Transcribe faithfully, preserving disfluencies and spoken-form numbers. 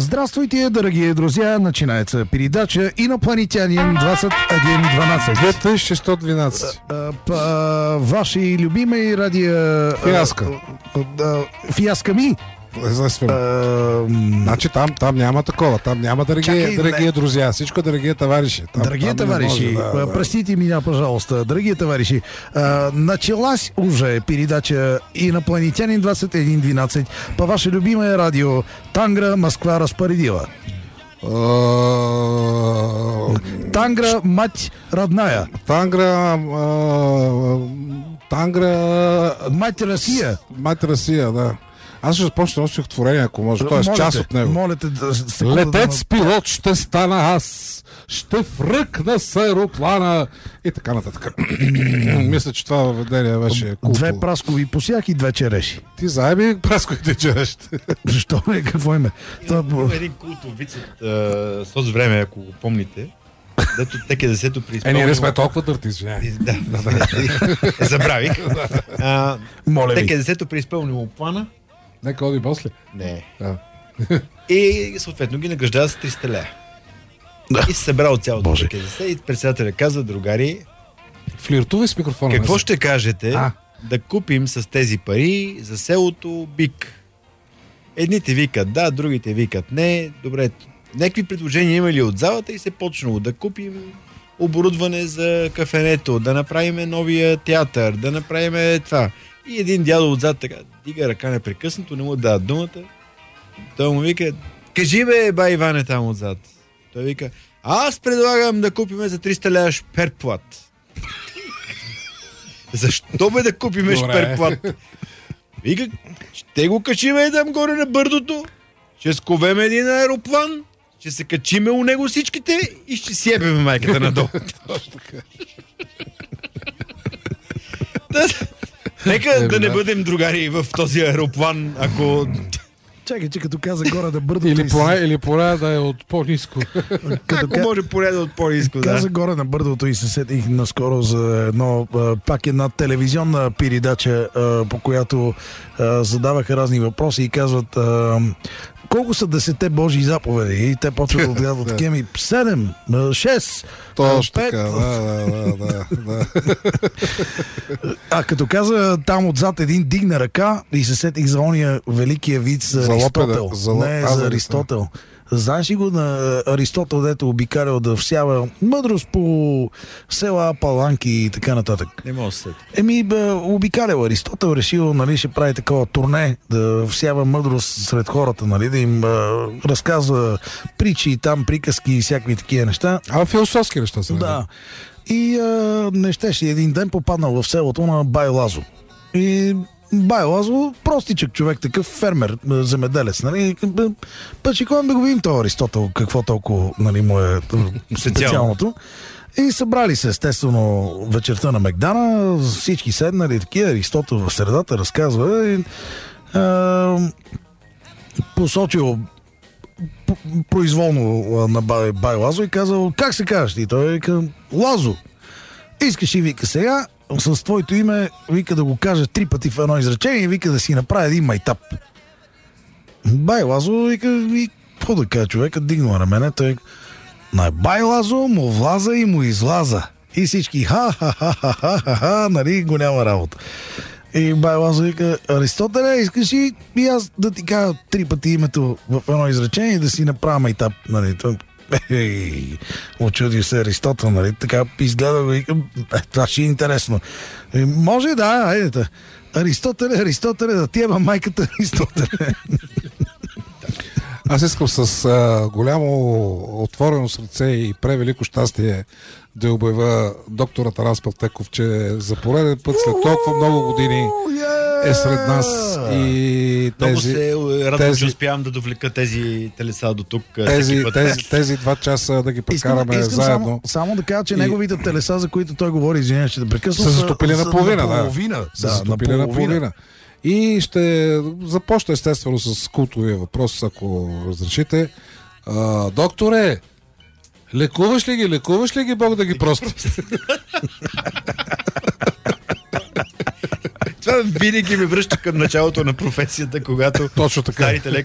Здравствуйте, дорогие друзья! Начинается передача «Инопланетянин двадцать один двенадцать». две тысячи сто двенадцать. Ваши любимые радио... Фиаско. Фиасками? Значи там, там няма такова, там няма дорогие, Чакай, дорогие не. друзья, всичко дорогие товарищи. Там, Дорогие там не товарищи, може, да, да. простите меня, пожалуйста, дорогие товарищи, э, началась уже передача «Инопланетянин двадцать один двенадцать» по ваше любимое радио «Тангра, Москва распорядила». Тангра, мать родная. Тангра, э, Тангра, Мать Россия. мать Россия, да. Аз ще почна още стихотворение, ако може. Това е част от него. Молите да... секунда Летец да... пилот ще стана аз, ще фръкна с аероплана и така нататък. Мисля, че това въведение беше култово. Две праскови посяки и две череши. Ти заеби прасковите череши. Защо не? Какво име? Има един култов виц от соц време, ако го помните. Дето теке десето при Е, изпълнено... ние не сме толкова дърти, извиняй. Да, забравих. А, Моля ви. теке десето при изпълнено плана. Нека оди после. Не. Да. И съответно ги награждават с триста лева. Да. И се събра от цялото Боже. теке десето и председателя казва: другари, Флиртувай с микрофона. какво ще кажете А. да купим с тези пари за селото бик? Едните викат да, другите викат не. Добре, някакви предложения има ли от залата и се почнало да купим оборудване за кафенето, да направим новия театър, да направим това. И един дядо отзад така дига ръка непрекъснато, не му дава думата. Той му вика: кажи бе, ба Иване там отзад. Той вика: аз предлагам да купим за триста лева шперплат. Защо бе да купим шперплат? Вика: ще го качиме там горе на бърдото, ще сковем един аероплан, ще се качиме у него всичките и ще си ебеме майката надолу. Нека да не бъдем другари в този аероплан, ако... Чакай, че като каза горе да бърдото... Или и поне, се- или поне да е от по-ниско. като Ако ка- може порядък от по-ниско, да. Каза горе на бърдото и се сетих наскоро за едно, а, пак една телевизионна передача, а, по която а, задаваха разни въпроси и казват: а, колко са десете Божии заповеди? И те почват да отгадват такива ми: седем, шест, Точно пет. така, да, да, да, да. А като каза там отзад един дигна ръка и се сетих за ония великия вид за За Аристотел. лопеда, за ло- Не, а, за за Аристотел. Знаеш ли го на Аристотел, дето обикалял да всява мъдрост по села, паланки и така нататък? Не мога да се сетя. Еми, бе, обикалял Аристотел, решил, нали, ще прави такова турне, да всява мъдрост сред хората, нали, да им а, разказва притчи, там приказки и всякакви такива неща. А философски неща са. Да. И а, не щеше един ден попаднал в селото на Бай Лазо. И Бай Лазо, простичък човек, такъв фермер, а, земеделец, нали. Пъчикон да го видим този Аристотел, какво толкова, нали, му е а, специалното. И събрали се, естествено, вечерта на Мегдана, всички седнали, такива, Аристотел в средата разказва и а, посочил п- произволно а, на Бай, Бай Лазо и казал: как се казваш? И той вика: Лазо. Искаш и вика сега с твоето име, вика, да го кажа три пъти в едно изречение и вика да си направи един майтап. Бай Лазо вика: и какво да кажа човека, дигнал на мене, той: на Бай Лазо му влаза и му излаза. И всички ха-ха-ха-ха-ха, нали, го няма работа. И Бай Лазо вика: Аристотеле, искаш и, и аз да ти кажа три пъти името в едно изречение и да си направя майтап, нали. Той, ей, очуди се Аристотел, нали, така изгледа го и вика: е, това ще е интересно. И, може, да, айде. Аристотеле, Аристотеле, да ти еба майката Аристотеле. Аз искам с а, голямо отворено сърце и превелико щастие да обявя доктор Атанас Павтеков, че за пореден път след толкова много години е сред нас и Много тези, се радвам, тези- че успявам да довлека тези телеса до тук. тези, всеки път. тези, тези два часа да ги прекараме искам заедно. Само, само да кажа, че И- неговите телеса, за които той говори, извиня, че да прекъсвам, Са затопили наполовина, да. наполовина. Са затопили наполовина. И ще започна естествено с култовия въпрос, ако разрешите. А, докторе, лекуваш ли ги, лекуваш ли ги, Бог да ги прости? Това винаги ме връща към началото на професията, когато Точно така. старите лекари